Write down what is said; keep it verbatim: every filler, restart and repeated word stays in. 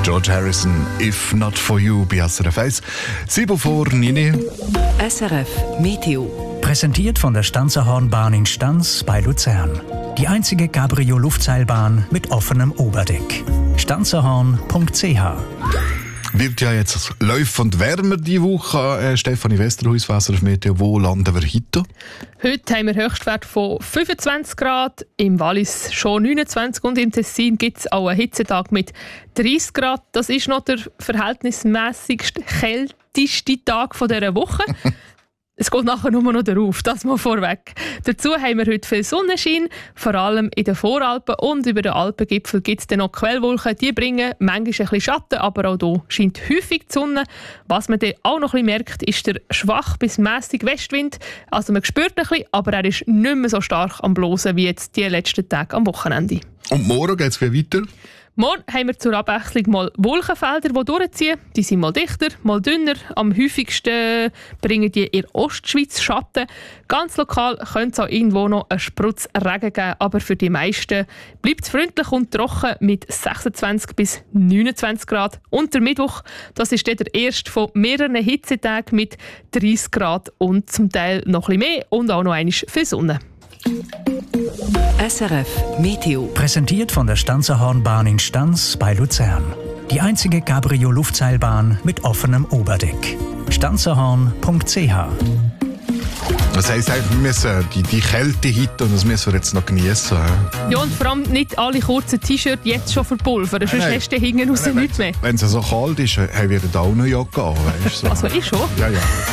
George Harrison, «If Not For You» bei S R F eins. sieben vor neun. S R F Meteo. Präsentiert von der Stanzerhornbahn in Stanz bei Luzern. Die einzige Cabrio-Luftseilbahn mit offenem Oberdeck. stanzerhorn punkt c h. Wird ja jetzt laufend wärmer diese Woche. Äh, Stefanie Westerhuis, S R F Meteo, wo landen wir heute? Heute haben wir Höchstwert von fünfundzwanzig Grad, im Wallis schon neunundzwanzig und im Tessin gibt es auch einen Hitzetag mit dreißig Grad. Das ist noch der verhältnismäßigst kälteste Tag dieser Woche. Es geht nachher nur noch darauf, das mal vorweg. Dazu haben wir heute viel Sonnenschein, vor allem in den Voralpen und über den Alpengipfel gibt es dann noch Quellwolken. Die bringen manchmal ein bisschen Schatten, aber auch hier scheint häufig die Sonne. Was man dann auch noch ein bisschen merkt, ist der schwach bis mäßig Westwind. Also man spürt ein bisschen, aber er ist nicht mehr so stark am Blosen wie jetzt die letzten Tage am Wochenende. Und morgen geht es wieder weiter? Morgen haben wir zur Abwechslung mal Wolkenfelder, die durchziehen. Die sind mal dichter, mal dünner. Am häufigsten bringen die in der Ostschweiz Schatten. Ganz lokal könnte es auch irgendwo noch einen Sprutz Regen geben, aber für die meisten bleibt es freundlich und trocken mit sechsundzwanzig bis neunundzwanzig Grad. Und der Mittwoch, das ist dann der erste von mehreren Hitzetagen mit dreißig Grad und zum Teil noch ein bisschen mehr und auch noch einmal viel Sonne. S R F Meteo. Präsentiert von der Stanzerhornbahn in Stanz bei Luzern. Die einzige Cabrio-Luftseilbahn mit offenem Oberdeck. stanzerhorn punkt c h. Das heisst, wir müssen die, die Kälte hitten und das müssen wir jetzt noch genießen. Ja, und vor allem nicht alle kurzen T-Shirts jetzt schon verpulvern, sonst hast du hinten raus nichts mehr. Wenn es so kalt ist, haben wir da auch eine Jacke an. Weißt, so. Also ich schon. Ja, ja.